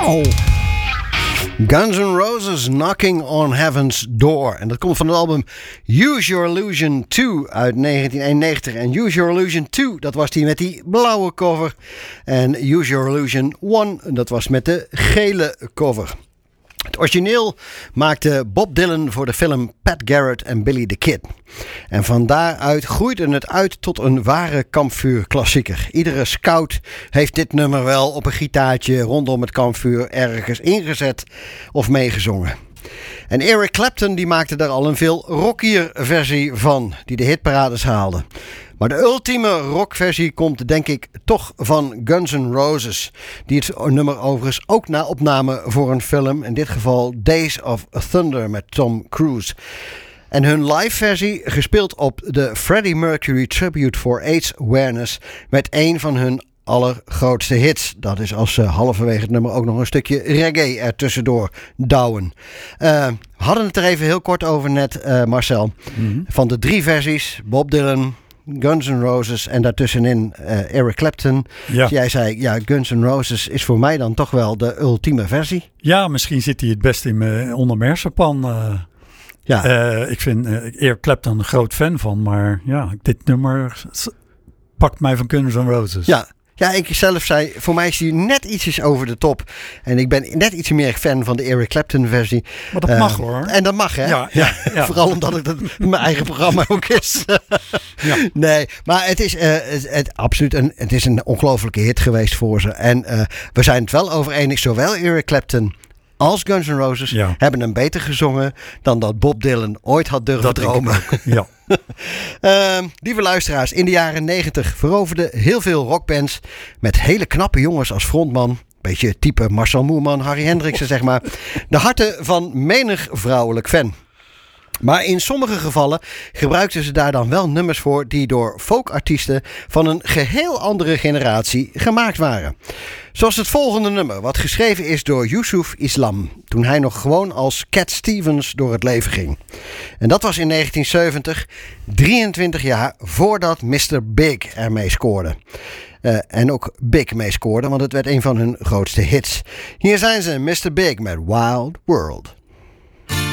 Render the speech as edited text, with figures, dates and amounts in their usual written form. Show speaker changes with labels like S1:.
S1: Oh. Guns N' Roses Knocking on Heaven's Door. En dat komt van het album Use Your Illusion 2 uit 1991. En Use Your Illusion 2, dat was die met die blauwe cover. En Use Your Illusion 1, dat was met de gele cover. Het origineel maakte Bob Dylan voor de film Pat Garrett en Billy the Kid. En van daaruit groeide het uit tot een ware kampvuurklassieker. Iedere scout heeft dit nummer wel op een gitaartje rondom het kampvuur ergens ingezet of meegezongen. En Eric Clapton die maakte daar al een veel rockier versie van, die de hitparades haalde. Maar de ultieme rockversie komt denk ik toch van Guns N' Roses. Die het nummer overigens ook opnamen voor een film. In dit geval Days of Thunder met Tom Cruise. En hun live versie gespeeld op de Freddie Mercury Tribute for AIDS Awareness met een van hun allergrootste hits. Dat is als ze halverwege het nummer ook nog een stukje reggae ertussendoor douwen. We hadden het er even heel kort over net, Marcel. Mm-hmm. Van de 3 versies, Bob Dylan, Guns N' Roses en daartussenin Eric Clapton. Ja. Jij zei, ja, Guns N' Roses is voor mij dan toch wel de ultieme versie.
S2: Ja, misschien zit hij het best in mijn ondermersenpan. Ja. Ik vind Eric Clapton een groot fan van, maar ja, dit nummer pakt mij van Guns N' Roses.
S1: Ja, ik zelf zei, voor mij is hij net ietsjes over de top. En ik ben net iets meer fan van de Eric Clapton versie.
S2: Maar dat mag hoor.
S1: En dat mag, hè? Ja. Vooral omdat het mijn eigen programma ook is. Ja. Nee, maar het is absoluut het is een ongelofelijke hit geweest voor ze. En we zijn het wel over eens, zowel Eric Clapton als Guns N' Roses hebben hem beter gezongen dan dat Bob Dylan ooit had durven dromen.
S2: Ja.
S1: Lieve luisteraars, in de jaren 90 veroverden heel veel rockbands met hele knappe jongens als frontman. Beetje type Marcel Moerman, Harry Hendriksen zeg maar. De harten van menig vrouwelijk fan. Maar in sommige gevallen gebruikten ze daar dan wel nummers voor die door folkartiesten van een geheel andere generatie gemaakt waren. Zoals het volgende nummer, wat geschreven is door Yusuf Islam, toen hij nog gewoon als Cat Stevens door het leven ging. En dat was in 1970, 23 jaar voordat Mr. Big ermee scoorde. En ook Big mee scoorde, want het werd een van hun grootste hits. Hier zijn ze, Mr. Big met Wild World.